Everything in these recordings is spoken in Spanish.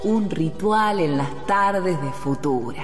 Un ritual en las tardes de Futura.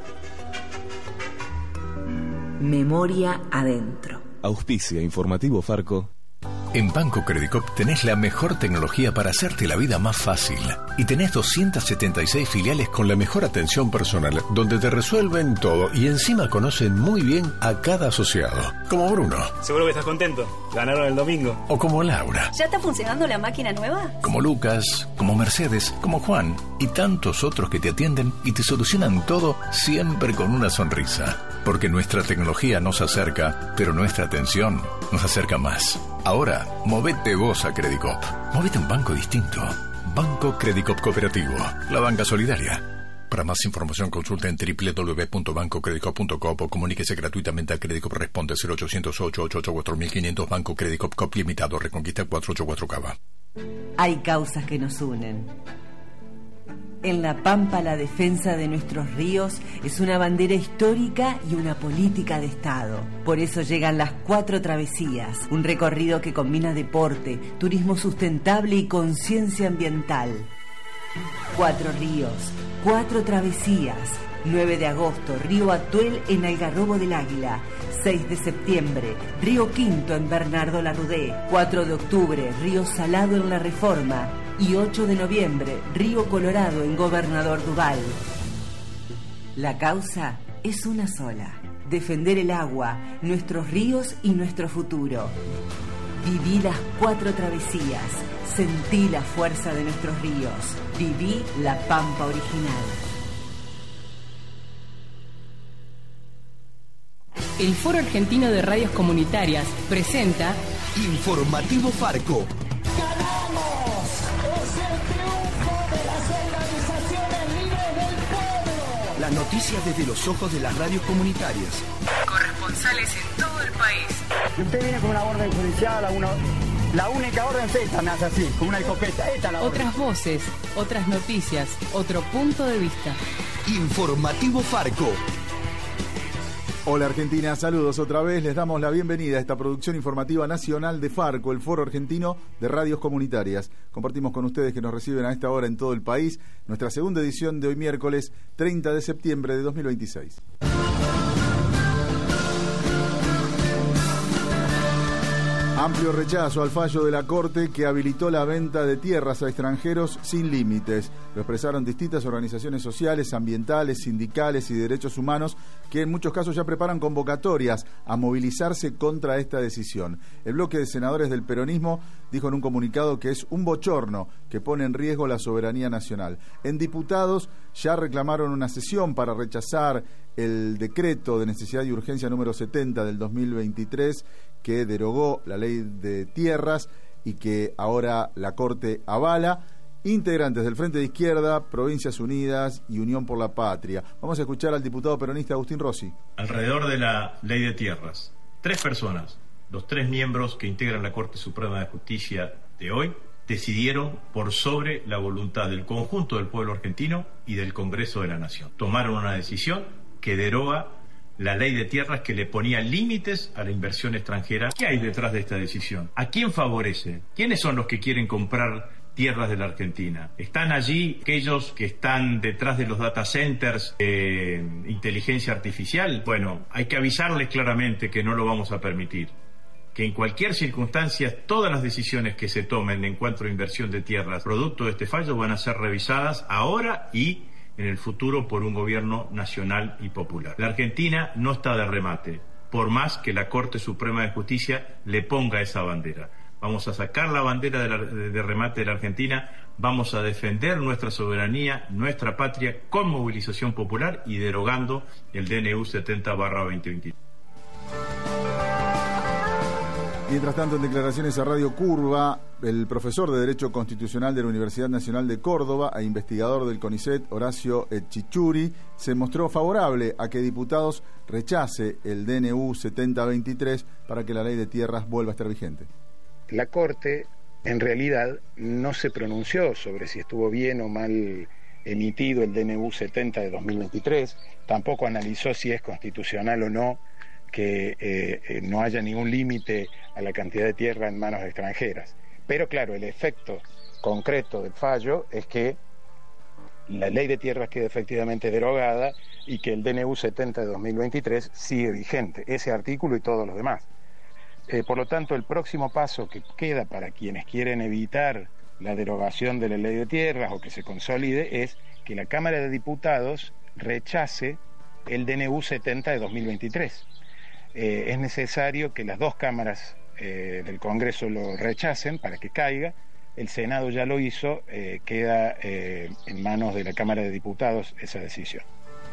Memoria adentro. Auspicia Informativo Farco. En Banco Credicop tenés la mejor tecnología para hacerte la vida más fácil. Y tenés 276 filiales con la mejor atención personal, donde te resuelven todo y encima conocen muy bien a cada asociado. Como Bruno. Seguro que estás contento. Ganaron el domingo. O como Laura. ¿Ya está funcionando la máquina nueva? Como Lucas, como Mercedes, como Juan y tantos otros que te atienden y te solucionan todo siempre con una sonrisa. Porque nuestra tecnología nos acerca, pero nuestra atención nos acerca más. Ahora, movete vos a Credicop. Movete a un banco distinto. Banco Credicop Cooperativo. La banca solidaria. Para más información consulta en www.bancocredicop.com o comuníquese gratuitamente a Credicop. Responde 0800-888-4500 Banco Credicop Cop Limitado. Reconquista 484 Cava. Hay causas que nos unen. En La Pampa la defensa de nuestros ríos es una bandera histórica y una política de Estado. Por eso llegan las 4 travesías, un recorrido que combina deporte, turismo sustentable y conciencia ambiental. 4 ríos, 4 travesías. 9 de agosto, Río Atuel en Algarrobo del Águila. 6 de septiembre, Río Quinto en Bernardo Larrudé. 4 de octubre, Río Salado en La Reforma. Y 8 de noviembre, Río Colorado en Gobernador Duval. La causa es una sola: defender el agua, nuestros ríos y nuestro futuro. Viví las 4 travesías, sentí la fuerza de nuestros ríos, viví la Pampa original. El Foro Argentino de Radios Comunitarias presenta Informativo Farco. Las noticias desde los ojos de las radios comunitarias. corresponsales en todo el país. Usted viene con una orden judicial, la única orden es esta, me hace así, con una escopeta. Esta es la orden. Otras voces, otras noticias, otro punto de vista. Informativo Farco. Hola Argentina, saludos otra vez. Les damos la bienvenida a esta producción informativa nacional de Farco, el Foro Argentino de Radios Comunitarias. Compartimos con ustedes que nos reciben a esta hora en todo el país nuestra segunda edición de hoy miércoles 30 de septiembre de 2026. Amplio rechazo al fallo de la Corte que habilitó la venta de tierras a extranjeros sin límites. Lo expresaron distintas organizaciones sociales, ambientales, sindicales y de derechos humanos que en muchos casos ya preparan convocatorias a movilizarse contra esta decisión. El bloque de senadores del peronismo dijo en un comunicado que es un bochorno que pone en riesgo la soberanía nacional. En diputados ya reclamaron una sesión para rechazar el decreto de necesidad y urgencia número 70 del 2023 que derogó la ley de tierras y que ahora la Corte avala. Integrantes del Frente de Izquierda, Provincias Unidas y Unión por la Patria. Vamos a escuchar al diputado peronista Agustín Rossi. Alrededor de la ley de tierras, 3 personas, los 3 miembros que integran la Corte Suprema de Justicia de hoy, decidieron por sobre la voluntad del conjunto del pueblo argentino y del Congreso de la Nación. Tomaron una decisión que deroga la ley de tierras, que le ponía límites a la inversión extranjera. ¿Qué hay detrás de esta decisión? ¿A quién favorece? ¿Quiénes son los que quieren comprar tierras de la Argentina? ¿Están allí aquellos que están detrás de los data centers de inteligencia artificial? Bueno, hay que avisarles claramente que no lo vamos a permitir. Que en cualquier circunstancia todas las decisiones que se tomen en cuanto a inversión de tierras producto de este fallo van a ser revisadas ahora y en el futuro por un gobierno nacional y popular. La Argentina no está de remate, por más que la Corte Suprema de Justicia le ponga esa bandera. Vamos a sacar la bandera de remate de la Argentina, vamos a defender nuestra soberanía, nuestra patria, con movilización popular y derogando el DNU 70/2023. Mientras tanto, en declaraciones a Radio Curva, el profesor de Derecho Constitucional de la Universidad Nacional de Córdoba e investigador del CONICET, Horacio Etchichuri, se mostró favorable a que diputados rechace el DNU 70/23 para que la ley de tierras vuelva a estar vigente. La Corte, en realidad, no se pronunció sobre si estuvo bien o mal emitido el DNU 70 de 2023, tampoco analizó si es constitucional o no que no haya ningún límite a la cantidad de tierra en manos extranjeras. Pero claro, el efecto concreto del fallo es que la ley de tierras queda efectivamente derogada y que el DNU 70 de 2023 sigue vigente, ese artículo y todos los demás. Por lo tanto, el próximo paso que queda para quienes quieren evitar la derogación de la ley de tierras o que se consolide es que la Cámara de Diputados rechace el DNU 70 de 2023. Es necesario que las dos cámaras del Congreso lo rechacen para que caiga. El Senado ya lo hizo, queda en manos de la Cámara de Diputados esa decisión.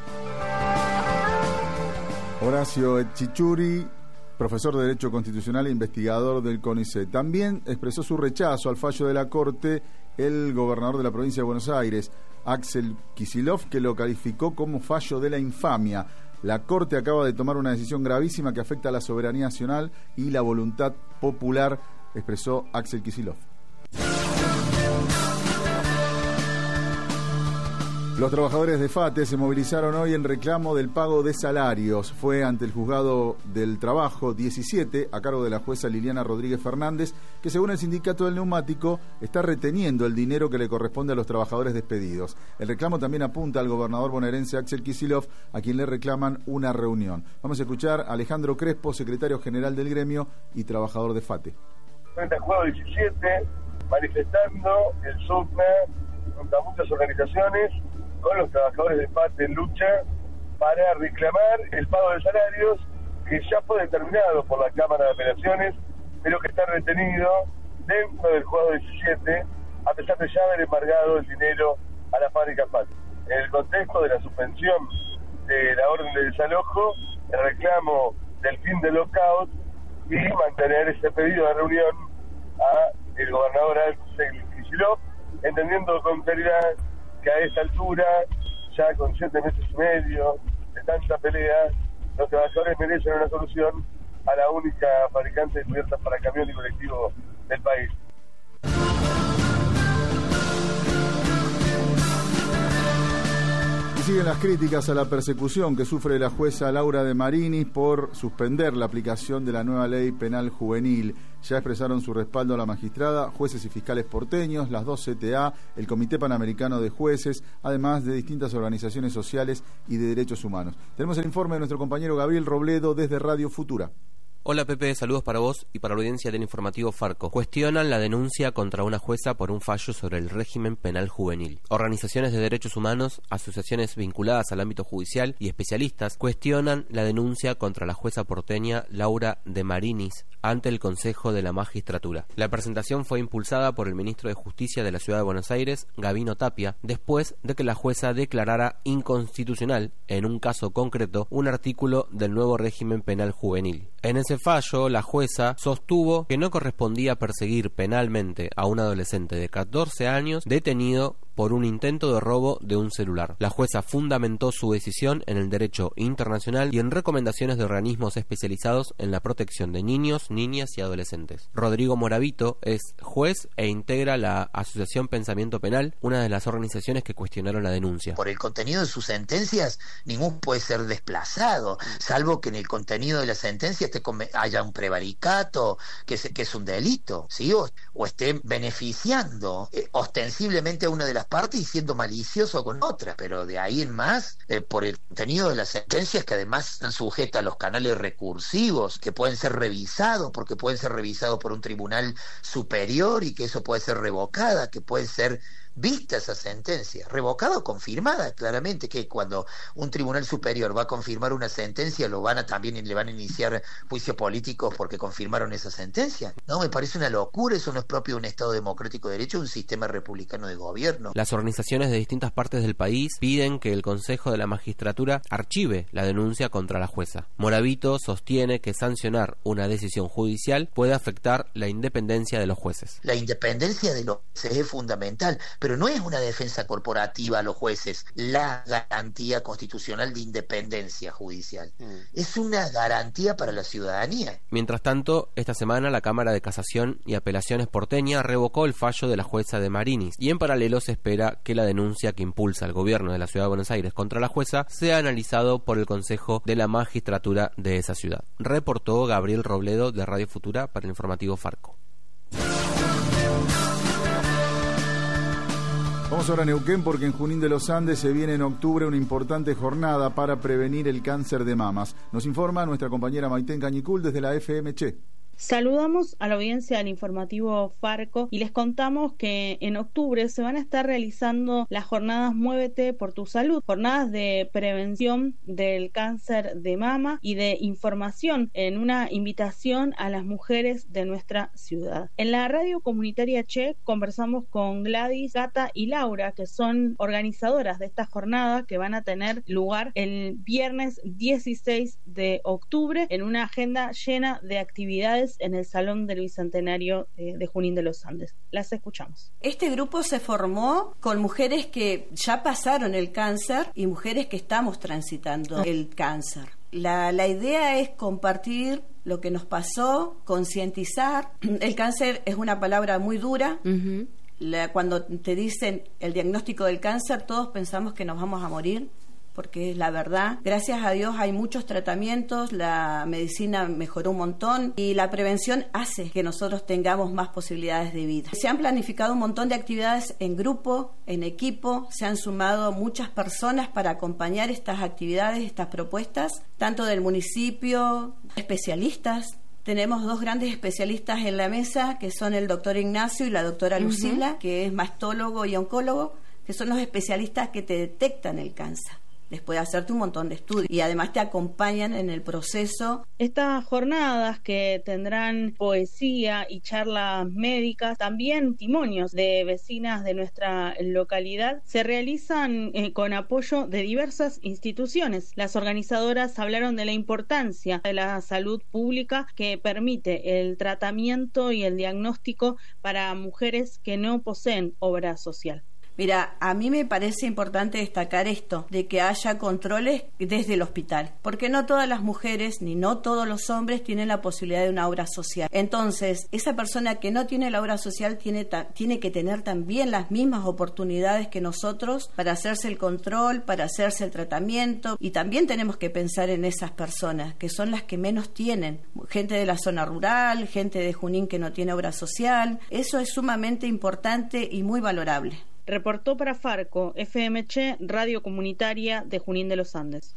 Horacio Etchichuri, profesor de Derecho Constitucional e investigador del CONICET. También expresó su rechazo al fallo de la Corte el gobernador de la provincia de Buenos Aires, Axel Kicillof, que lo calificó como fallo de la infamia. La Corte acaba de tomar una decisión gravísima que afecta a la soberanía nacional y la voluntad popular, expresó Axel Kicillof. Los trabajadores de FATE se movilizaron hoy en reclamo del pago de salarios. Fue ante el Juzgado del Trabajo 17, a cargo de la jueza Liliana Rodríguez Fernández, que según el sindicato del neumático está reteniendo el dinero que le corresponde a los trabajadores despedidos. El reclamo también apunta al gobernador bonaerense Axel Kicillof, a quien le reclaman una reunión. Vamos a escuchar a Alejandro Crespo, secretario general del gremio y trabajador de FATE. Frente al Juzgado 17, manifestando el SUTNA junto a muchas organizaciones con los trabajadores de FATE en lucha para reclamar el pago de salarios que ya fue determinado por la Cámara de Apelaciones, pero que está retenido dentro del Juzgado 17, a pesar de ya haber embargado el dinero a la fábrica FATE. En el contexto de la suspensión de la orden de desalojo, el reclamo del fin del lockout y mantener ese pedido de reunión a el gobernador Axel Kicillof, entendiendo con claridad que a esta altura, ya con 7 meses y medio de tanta pelea, los trabajadores merecen una solución a la única fabricante de cubiertas para camión y colectivo del país. Siguen las críticas a la persecución que sufre la jueza Laura de Marinis por suspender la aplicación de la nueva ley penal juvenil. Ya expresaron su respaldo a la magistrada, jueces y fiscales porteños, las dos CTA, el Comité Panamericano de Jueces, además de distintas organizaciones sociales y de derechos humanos. Tenemos el informe de nuestro compañero Gabriel Robledo desde Radio Futura. Hola Pepe, saludos para vos y para la audiencia del informativo Farco. Cuestionan la denuncia contra una jueza por un fallo sobre el régimen penal juvenil. Organizaciones de derechos humanos, asociaciones vinculadas al ámbito judicial y especialistas cuestionan la denuncia contra la jueza porteña Laura de Marinis ante el Consejo de la Magistratura. La presentación fue impulsada por el ministro de Justicia de la Ciudad de Buenos Aires, Gabino Tapia, después de que la jueza declarara inconstitucional, en un caso concreto, un artículo del nuevo régimen penal juvenil. En ese fallo, la jueza sostuvo que no correspondía perseguir penalmente a un adolescente de 14 años detenido por un intento de robo de un celular. La jueza fundamentó su decisión en el derecho internacional y en recomendaciones de organismos especializados en la protección de niños, niñas y adolescentes. Rodrigo Moravito es juez e integra la Asociación Pensamiento Penal, una de las organizaciones que cuestionaron la denuncia. Por el contenido de sus sentencias, ningún puede ser desplazado, salvo que en el contenido de la sentencia haya un prevaricato, que es un delito, ¿sí? O esté beneficiando ostensiblemente a una de las partes y siendo malicioso con otra, pero de ahí en más, por el contenido de las sentencias, que además están sujetas a los canales recursivos, que pueden ser revisados, porque pueden ser revisados por un tribunal superior y que eso puede ser revocada, que puede ser vista esa sentencia, revocada o confirmada, claramente, que cuando un tribunal superior va a confirmar una sentencia, le van a iniciar juicios políticos porque confirmaron esa sentencia. No, me parece una locura, eso no es propio de un Estado democrático de derecho, un sistema republicano de gobierno. Las organizaciones de distintas partes del país piden que el Consejo de la Magistratura archive la denuncia contra la jueza. Moravito sostiene que sancionar una decisión judicial puede afectar la independencia de los jueces. La independencia de los jueces es fundamental, pero no es una defensa corporativa a los jueces la garantía constitucional de independencia judicial. Es una garantía para la ciudadanía. Mientras tanto, esta semana la Cámara de Casación y Apelaciones porteña revocó el fallo de la jueza de Marinis y en paralelo se espera que la denuncia que impulsa el gobierno de la Ciudad de Buenos Aires contra la jueza sea analizado por el Consejo de la Magistratura de esa ciudad. Reportó Gabriel Robledo de Radio Futura para el informativo Farco. Vamos ahora a Neuquén porque en Junín de los Andes se viene en octubre una importante jornada para prevenir el cáncer de mamas. Nos informa nuestra compañera Maitén Cañicul desde la FM Che. Saludamos a la audiencia del informativo Farco y les contamos que en octubre se van a estar realizando las jornadas Muévete por tu Salud, jornadas de prevención del cáncer de mama y de información en una invitación a las mujeres de nuestra ciudad. En la radio comunitaria Che conversamos con Gladys, Gata y Laura, que son organizadoras de esta jornada que van a tener lugar el viernes 16 de octubre en una agenda llena de actividades en el Salón del Bicentenario de Junín de los Andes. Las escuchamos. Este grupo se formó con mujeres que ya pasaron el cáncer y mujeres que estamos transitando el cáncer. La idea es compartir lo que nos pasó, concientizar. El cáncer es una palabra muy dura. Cuando te dicen el diagnóstico del cáncer, todos pensamos que nos vamos a morir, porque es la verdad. Gracias a Dios hay muchos tratamientos, la medicina mejoró un montón y la prevención hace que nosotros tengamos más posibilidades de vida. Se han planificado un montón de actividades en grupo, en equipo, se han sumado muchas personas para acompañar estas actividades, estas propuestas, tanto del municipio, especialistas. Tenemos dos grandes especialistas en la mesa, que son el doctor Ignacio y la doctora Lucila, que es mastólogo y oncólogo, que son los especialistas que te detectan el cáncer después de hacerte un montón de estudios y además te acompañan en el proceso. Estas jornadas que tendrán poesía y charlas médicas, también testimonios de vecinas de nuestra localidad, se realizan con apoyo de diversas instituciones. Las organizadoras hablaron de la importancia de la salud pública que permite el tratamiento y el diagnóstico para mujeres que no poseen obra social. Mira, a mí me parece importante destacar esto, de que haya controles desde el hospital, porque no todas las mujeres ni no todos los hombres tienen la posibilidad de una obra social. Entonces, esa persona que no tiene la obra social tiene que tener también las mismas oportunidades que nosotros para hacerse el control, para hacerse el tratamiento, y también tenemos que pensar en esas personas, que son las que menos tienen. Gente de la zona rural, gente de Junín que no tiene obra social. Eso es sumamente importante y muy valorable. Reportó para Farco, FM Che, radio comunitaria de Junín de los Andes.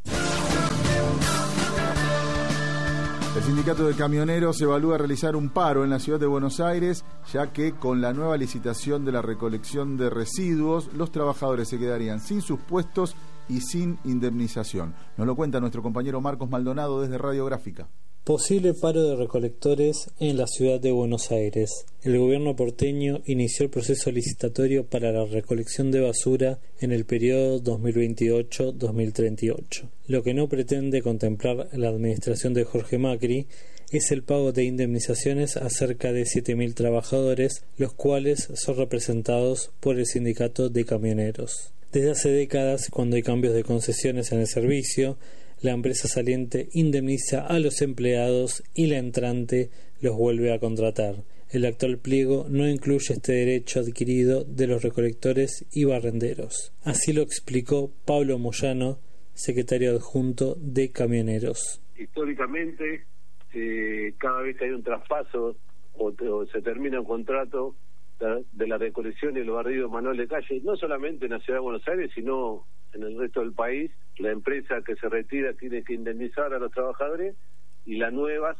El sindicato de camioneros evalúa realizar un paro en la ciudad de Buenos Aires, ya que con la nueva licitación de la recolección de residuos, los trabajadores se quedarían sin sus puestos y sin indemnización. Nos lo cuenta nuestro compañero Marcos Maldonado desde Radiográfica. Posible paro de recolectores en la ciudad de Buenos Aires. El gobierno porteño inició el proceso licitatorio para la recolección de basura en el periodo 2028-2038. Lo que no pretende contemplar la administración de Jorge Macri es el pago de indemnizaciones a cerca de 7.000 trabajadores, los cuales son representados por el sindicato de camioneros. Desde hace décadas, cuando hay cambios de concesiones en el servicio, la empresa saliente indemniza a los empleados y la entrante los vuelve a contratar. El actual pliego no incluye este derecho adquirido de los recolectores y barrenderos. Así lo explicó Pablo Moyano, secretario adjunto de Camioneros. Históricamente, cada vez que hay un traspaso o se termina un contrato de la recolección y el barrido manual de calle, no solamente en la ciudad de Buenos Aires, sino en el resto del país, la empresa que se retira tiene que indemnizar a los trabajadores y las nuevas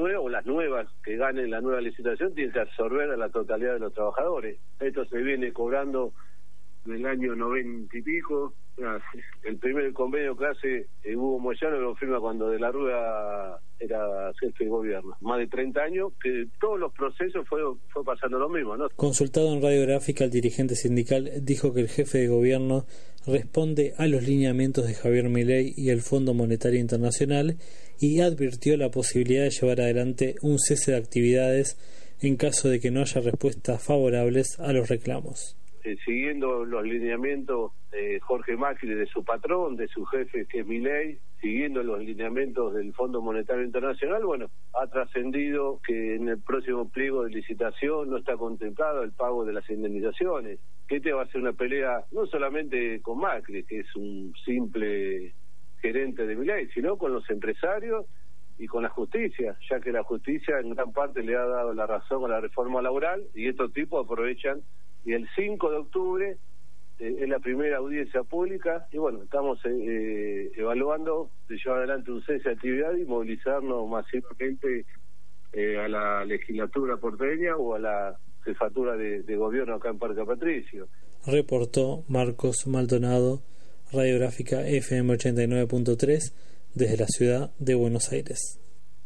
que ganen la nueva licitación tienen que absorber a la totalidad de los trabajadores. Esto se viene cobrando en el año 90 y pico. El primer convenio que hace Hugo Moyano lo firma cuando De la Rúa era jefe de gobierno. Más de 30 años que todos los procesos fue pasando lo mismo, ¿no? Consultado en Radiográfica, el dirigente sindical dijo que el jefe de gobierno responde a los lineamientos de Javier Milei y el Fondo Monetario Internacional y advirtió la posibilidad de llevar adelante un cese de actividades en caso de que no haya respuestas favorables a los reclamos. Siguiendo los lineamientos de Jorge Macri, de su patrón, de su jefe que es Milei, siguiendo los lineamientos del Fondo Monetario Internacional, bueno, ha trascendido que en el próximo pliego de licitación no está contemplado el pago de las indemnizaciones, que este va a ser una pelea no solamente con Macri, que es un simple gerente de Milei, sino con los empresarios y con la justicia, ya que la justicia en gran parte le ha dado la razón a la reforma laboral y estos tipos aprovechan y el 5 de octubre es la primera audiencia pública, y bueno, estamos evaluando de llevar adelante un cese de actividad y movilizarnos masivamente a la legislatura porteña o a la jefatura de gobierno acá en Parque Patricio. Reportó Marcos Maldonado, Radiográfica FM 89.3 desde la ciudad de Buenos Aires.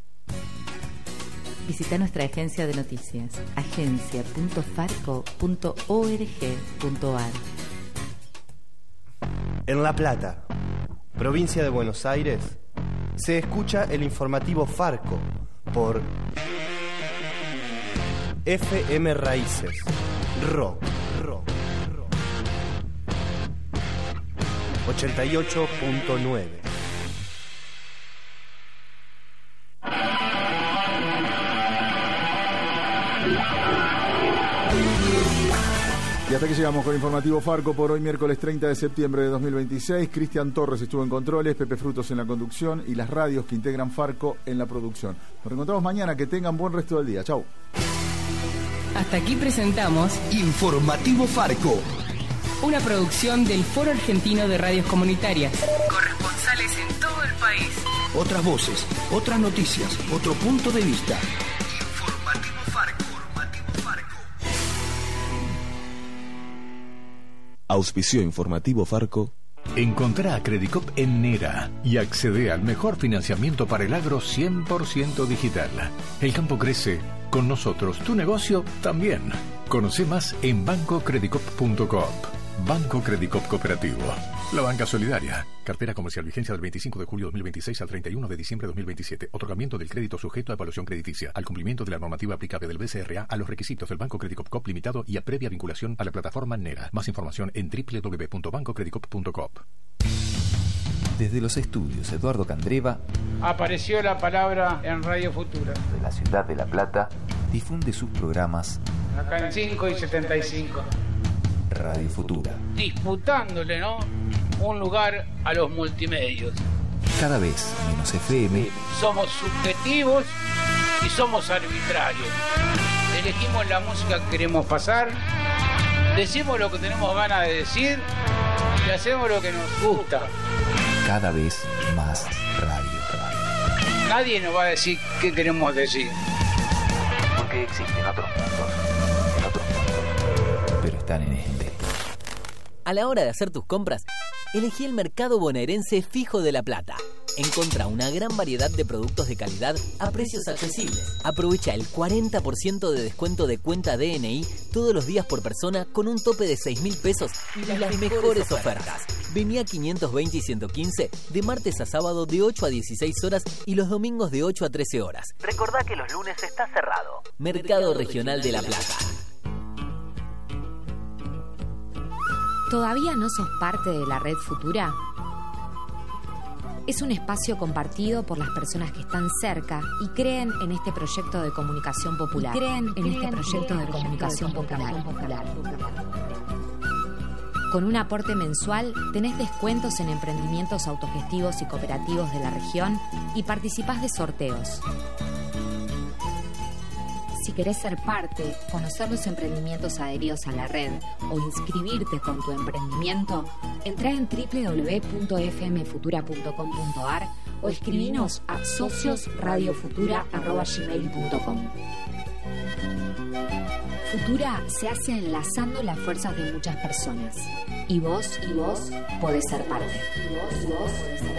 Visita nuestra agencia de noticias, agencia.farco.org.ar. En La Plata, provincia de Buenos Aires, se escucha el informativo Farco por FM Raíces, Rock 88.9. Y hasta aquí llegamos con Informativo Farco por hoy, miércoles 30 de septiembre de 2026. Cristian Torres estuvo en controles, Pepe Frutos en la conducción y las radios que integran Farco en la producción. Nos reencontramos mañana, que tengan buen resto del día. Chau. Hasta aquí presentamos Informativo Farco, una producción del Foro Argentino de Radios Comunitarias. Corresponsales en todo el país. Otras voces, otras noticias, otro punto de vista. Informativo Farco. Auspició Informativo Farco. Encontrá a Credicop en Nera y accede al mejor financiamiento para el agro 100% digital. El campo crece, con nosotros tu negocio también. Conoce más en bancocredicop.coop. Banco Credicop Cooperativo, la banca solidaria. Cartera comercial, vigencia del 25 de julio de 2026 al 31 de diciembre de 2027. Otorgamiento del crédito sujeto a evaluación crediticia, al cumplimiento de la normativa aplicable del BCRA a los requisitos del Banco Credicop Coop Limitado y a previa vinculación a la plataforma Nera. Más información en www.bancocredicop.coop. Desde los estudios Eduardo Candreva apareció la palabra en Radio Futura. De la ciudad de La Plata difunde sus programas acá en 5 y 75. Radio Futura. Disputándole, ¿no?, un lugar a los multimedios. Cada vez menos FM. Somos subjetivos y somos arbitrarios. Elegimos la música que queremos pasar, decimos lo que tenemos ganas de decir y hacemos lo que nos gusta. Cada vez más radio. Nadie nos va a decir qué queremos decir. Porque existen otros mundos, pero están en este. A la hora de hacer tus compras, elegí el Mercado Bonaerense Fijo de La Plata. Encontrá una gran variedad de productos de calidad a precios accesibles. Aprovecha el 40% de descuento de cuenta DNI todos los días por persona con un tope de 6.000 pesos y las mejores ofertas. Vení a 520 y 115 de martes a sábado de 8 a 16 horas y los domingos de 8 a 13 horas. Recordá que los lunes está cerrado. Mercado Regional de La Plata. ¿Todavía no sos parte de la Red Futura? Es un espacio compartido por las personas que están cerca y creen en este proyecto de comunicación popular. Con un aporte mensual tenés descuentos en emprendimientos autogestivos y cooperativos de la región y participás de sorteos. Si querés ser parte, conocer los emprendimientos adheridos a la red o inscribirte con tu emprendimiento, entrá en www.fmfutura.com.ar o escribinos a sociosradiofutura@gmail.com. Futura se hace enlazando las fuerzas de muchas personas. Y vos podés ser parte.